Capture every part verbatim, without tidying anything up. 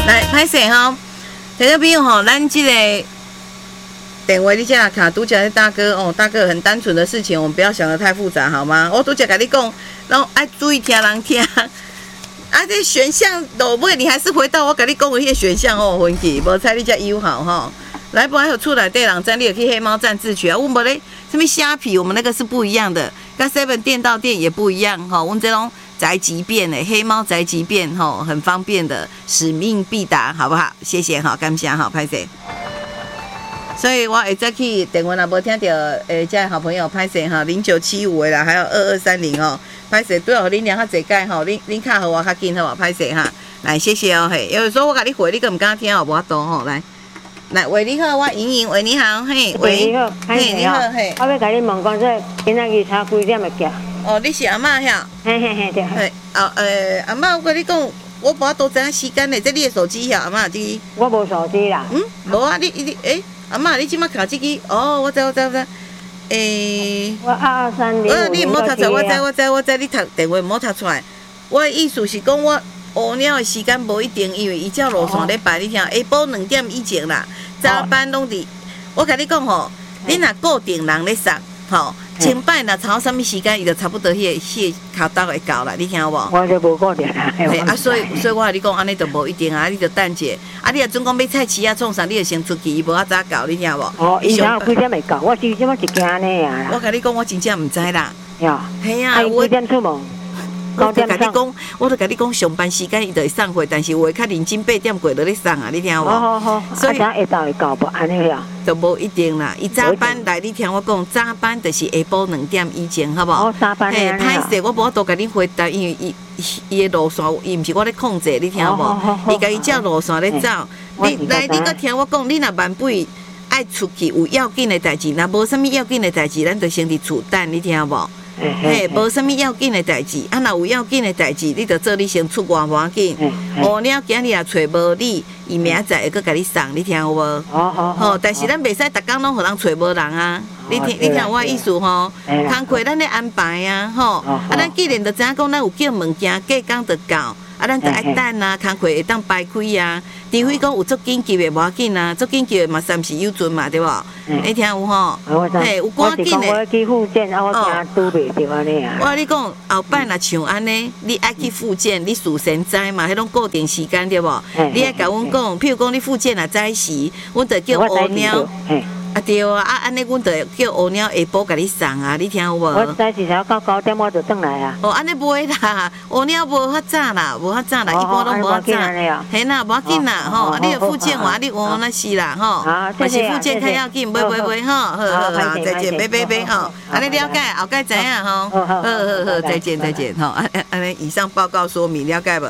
来，歹势吼，听众朋友吼，咱这个电话你这样卡拄则大哥哦，大哥很单纯的事情，我们不要想得太复杂好吗？我拄则跟你讲，然后爱注意听人听。啊，这选项落尾你还是回到我跟你讲的迄个选项哦，分去，无猜你才友好吼。来，不然有厝内底人站，你也去黑猫站自取啊。阮无咧，什么虾皮，我们那个是不一样的，跟 seven 店到店也不一样哈。阮这种宅急便诶，黑猫宅急便吼，很方便的，使命必达，好不好？谢谢哈，感谢哈，拍摄。所以我会再去电话若无听到诶，这好朋友拍摄哈，零九七五的啦，还有二二三零哦，拍摄对哦，恁俩较侪解吼，恁恁卡好我较紧好啊，拍摄哈，来谢谢哦嘿，有时候我甲你回，你个唔敢听哦，无法度吼，来。来，喂，你好，我莹莹，喂，你好，嘿，喂， 你好， 嘿，你好，嘿， 我要甲你问讲，这今仔日差几点会行？ 哦，你是阿嬷遐？ 嘿嘿嘿，对。 嘿，哦，呃，阿嬷，我跟你讲，我无法度知影时间嘞，这你的手机遐，阿嬷这个。 我无手机啦。 嗯，无啊，你你诶，阿嬷，你即马卡这个？哦，我知我知我知。诶， 我二二三零。 呃，你唔好读出来，我知我知我知，你读电话唔好读出来。我的意思是讲，我乌鸟的时间无一定，因为伊照路线咧排，你听，下晡两点以前啦。早班拢伫，我甲你讲吼，你若固定人咧送，吼，前摆若超什么时间，伊就差不多迄个迄个卡刀会到啦，你听有无？ 我就无固定啦。 啊，所以所以我甲你讲，安尼就无一定啊，你就等者，啊，你若准讲要菜市啊创啥，你就先出去，伊无啊早到，你听有无？ 哦，伊哪有几点会到？我是即马是惊安尼啊。 我甲你讲，我真正毋知啦。 哟， 系啊， 我几点出门？ 我就甲你讲，我就甲你讲，上班时间伊就会送货，但是有诶较认真八点过就咧送啊，你听有无？ 好好好，所以下昼会到无？安尼呀， 就无一定啦。伊早班来，你听我讲，早班就是下晡两点以前，好无？ 哦，早班嘿，歹势，我无法度甲你回答，因为伊伊诶路线，伊毋是我咧控制，你听有无？伊家己照路线咧走。你来，你搁听我讲，你若万不爱出去有要紧诶代志，若无啥物要紧诶代志，咱就先伫厝等，你听有无？嘿，无啥物要紧的代志，啊，若有要紧的代志，你着做你先出外无要紧。乌鸟今日也找无你，伊明仔载会搁甲你送，你听有无？ 哦哦。 吼，但是咱袂使逐工拢互人找无人啊。你听，你听我意思吼？工课咱咧安排啊，吼。啊，咱既然着知影讲，咱有叫物件，隔工着到。啊，咱着爱等啊，工课会当排开啊。除非讲有足紧急的无要紧啊，足紧急的嘛暂时有准嘛，对无？你听有吼？嘿，有赶紧的。 我去复健，啊，我惊拄袂着安尼啊。 我你讲后摆若像安尼，你爱去复健，你事先知嘛，迄种固定时间对无？你爱甲阮讲，譬如讲你复健若早时，阮着叫乌鸟。啊对啊，啊安尼阮着叫乌鸟下晡甲你送啊，你听有无？ 我早时才到九点我就转来啊。 哦，安尼袂啦，乌鸟无遐早啦，无遐早啦，一般拢无遐早。嘿啦，无要紧啦，吼，啊你着复健完，你换那是啦，吼。还是复健较要紧，袂袂袂吼，好好好，再见，拜拜拜吼。安尼了解，后盖知影吼。好好好，再见再见吼。安安尼以上报告说明了解无？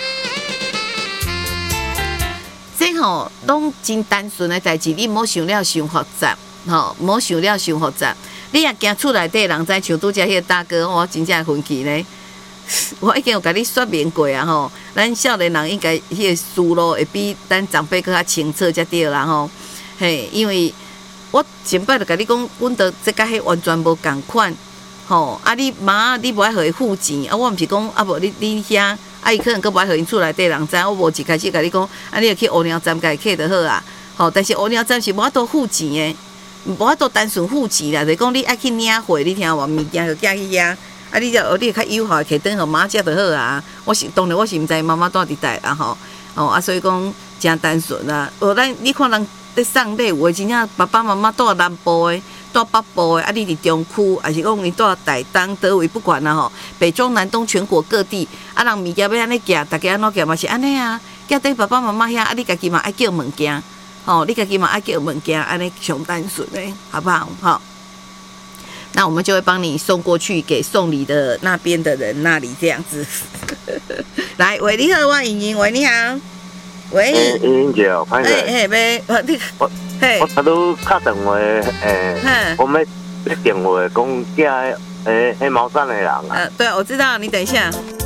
这吼拢真单纯的代志，你莫想了伤复杂，吼，莫想了伤复杂。你若惊厝内底人知像拄则迄个大哥，我真正生气呢。我已经有甲你说明过啊，吼，咱少年人应该迄个思路会比咱长辈搁较清澈才对啦，吼。嘿，因为我前摆就甲你讲，阮着这甲迄完全无共款，吼。啊，你妈你无爱互伊付钱，啊，我毋是讲啊无你你遐。啊，伊可能阁无爱互因厝内底人知，我无一开始甲你讲，啊，你著去乌鸟站家客就好啊。吼，但是乌鸟站是无法度付钱的，无法度单纯付钱啦，就是讲你爱去领货，你听无？物件就寄去遐，啊，你就你较友好，摕转互妈食就好啊。我是当然我是毋知妈妈住伫代啦吼，吼啊，所以讲真单纯啦。哦，咱你看人咧送礼，有诶真正爸爸妈妈住南部诶。住北部的，啊，你伫中区，还是讲你住台东、倒位不管啦吼，北中南东全国各地，啊，人物件要安尼寄，大家安怎寄嘛是安尼啊，寄对爸爸妈妈遐，啊，你家己嘛爱叫物件，吼，你家己嘛爱叫物件，安尼上单纯诶，好不好？好，那我们就会帮你送过去给送礼的那边的人那里，这样子。来，喂，你好，我莹莹，喂，你好，喂， 莹莹姐，欢迎。 嘿，嘿，喂，你。 我头拄敲电话，诶，我们电话讲寄诶黑毛山的人啊。 呃，对，我知道，你等一下。